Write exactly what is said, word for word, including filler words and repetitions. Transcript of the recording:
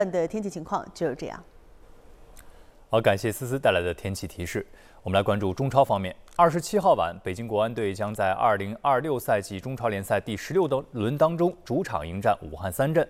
的天气情况就是这样。 好，感谢思思带来的天气提示。我们来关注中超方面。二十七号晚，北京国安队将在二零二六赛季中超联赛第十六轮当中主场迎战武汉三镇。